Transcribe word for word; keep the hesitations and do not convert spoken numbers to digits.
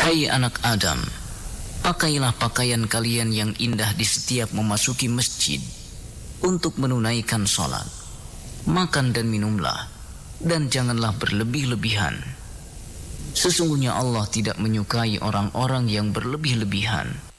Hai anak Adam, pakailah pakaian kalian yang indah di setiap memasuki masjid untuk menunaikan sholat. Makan dan minumlah, dan janganlah berlebih-lebihan. Sesungguhnya Allah tidak menyukai orang-orang yang berlebih-lebihan.